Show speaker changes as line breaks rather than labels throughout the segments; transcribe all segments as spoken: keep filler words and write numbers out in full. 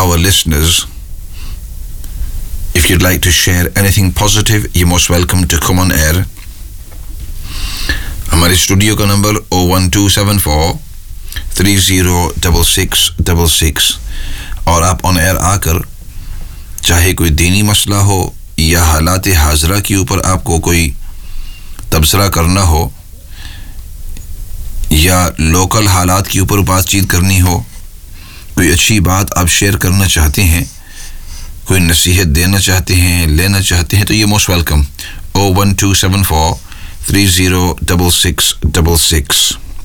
our listeners. If you'd like to share anything positive, you're most welcome to come on air. ہمارے studio کا number O one to seven four three zero double six double six, اور آپ آن year آ کر چاہے کوئی دینی مسئلہ ہو یا حالات حاضرہ کے اوپر آپ کو کوئی تبصرہ کرنا ہو یا لوکل حالات کے اوپر بات چیت کرنی ہو، کوئی اچھی بات آپ شیئر کرنا چاہتے ہیں، کوئی نصیحت دینا چاہتے ہیں، لینا چاہتے ہیں، تو یہ most welcome. O one to seven four three zero double six double six.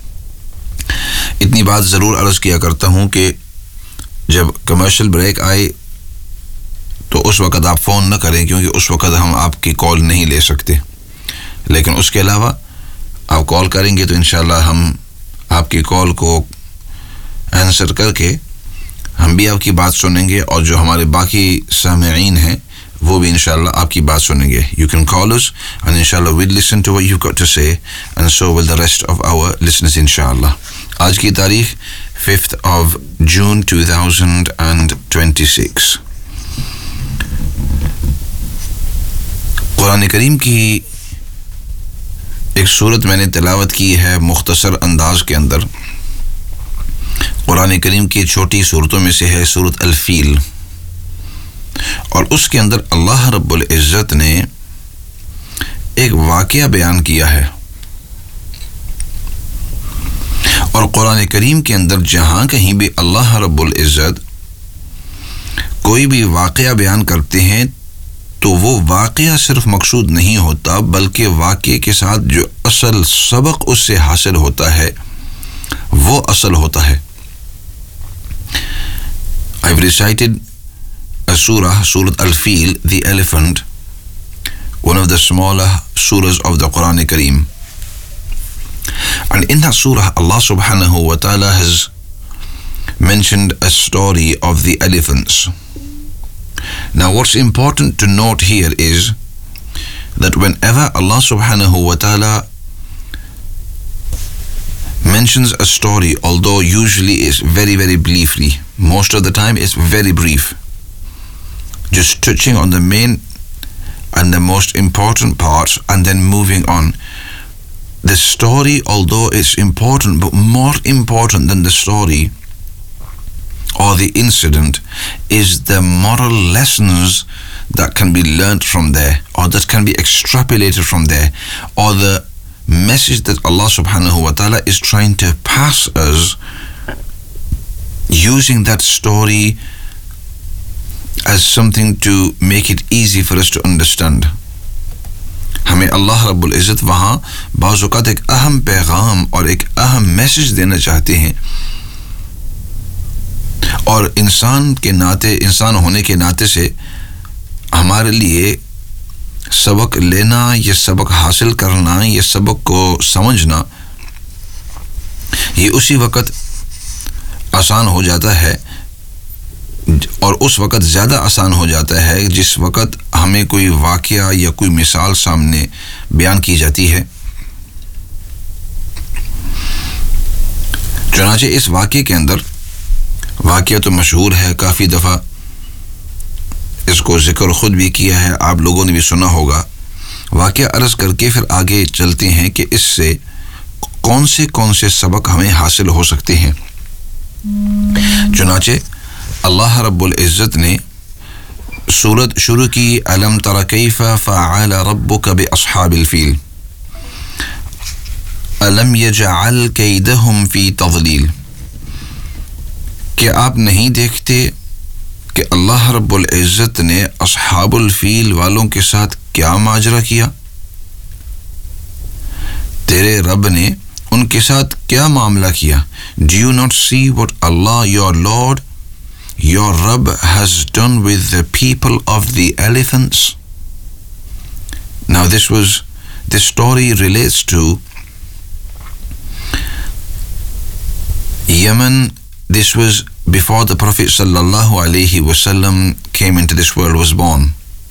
اتنی بات ضرور عرض کیا کرتا ہوں کہ جب کمرشل بریک آئے تو اس وقت آپ فون نہ کریں، کیونکہ اس وقت ہم آپ کی کال نہیں لے سکتے، لیکن اس کے علاوہ آپ کال کریں گے تو انشاءاللہ ہم آپ کی کال کو آنسر کر کے ہم بھی آپ کی بات سنیں گے، اور جو ہمارے باقی سامعین ہیں وہ بھی انشاءاللہ آپ کی بات سنیں گے. You can call us and inshallah we'll listen to what you've got to say, and so will the rest of our listeners inshallah. آج کی تاریخ fifth of June twenty twenty-six. قرآن کریم کی ایک سورت میں نے تلاوت کی ہے مختصر انداز کے اندر. قرآن کریم کی چھوٹی سورتوں میں سے ہے سورت الفیل، اور اس کے اندر اللہ رب العزت نے ایک واقعہ بیان کیا ہے. اور قرآن کریم کے اندر جہاں کہیں بھی اللہ رب العزت کوئی بھی واقعہ بیان کرتے ہیں تو وہ واقعہ صرف مقصود نہیں ہوتا، بلکہ واقعے کے ساتھ جو اصل سبق اس سے حاصل ہوتا ہے وہ اصل ہوتا ہے. I've recited a surah, Surah Al-Fil, the elephant, one of the smaller surahs of the Quran Kareem. And in that surah, Allah subhanahu wa ta'ala has mentioned a story of the elephants. Now what's important to note here is that whenever Allah subhanahu wa ta'ala mentions a story, although usually it's very very briefly, most of the time it's very brief, just touching on the main and the most important parts and then moving on. The story, although it's important, but more important than the story or the incident is the moral lessons that can be learnt from there, or that can be extrapolated from there, or the message that Allah subhanahu wa ta'ala is trying to pass us using that story as something to make it easy for us to understand. ہمیں اللہ رب العزت وہاں بعض اوقات ایک اہم پیغام اور ایک اہم میسج دینا چاہتے ہیں، اور انسان کے ناطے، انسان ہونے کے ناطے سے ہمارے لیے سبق لینا، یہ سبق حاصل کرنا، یہ سبق کو سمجھنا، یہ اسی وقت آسان ہو جاتا ہے، اور اس وقت زیادہ آسان ہو جاتا ہے جس وقت ہمیں کوئی واقعہ یا کوئی مثال سامنے بیان کی جاتی ہے. چنانچہ اس واقعے کے اندر، واقعہ تو مشہور ہے، کافی دفعہ اس کو ذکر خود بھی کیا ہے، آپ لوگوں نے بھی سنا ہوگا. واقعہ عرض کر کے پھر آگے چلتے ہیں کہ اس سے کون سے کون سے سبق ہمیں حاصل ہو سکتے ہیں. چنانچہ اللہ رب العزت نے سورت شروع کی الم تر کیف فعل ربک باصحاب الفیل الم یجعل کیدہم فی تضلیل. کہ آپ نہیں دیکھتے کہ اللہ رب العزت نے اصحاب الفیل والوں کے ساتھ کیا ماجرا کیا؟ تیرے رب نے ان کے ساتھ کیا معاملہ کیا؟ Do you not see what Allah, your Lord, your Rabb has done with the people of the elephants? Now this was, this story relates to Yemen. This was before the Prophet sallallahu alaihi wasallam came into this world, was born.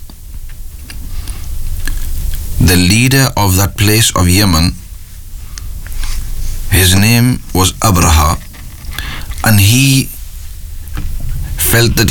The leader of that place of Yemen, his name was Abraha, and he felt that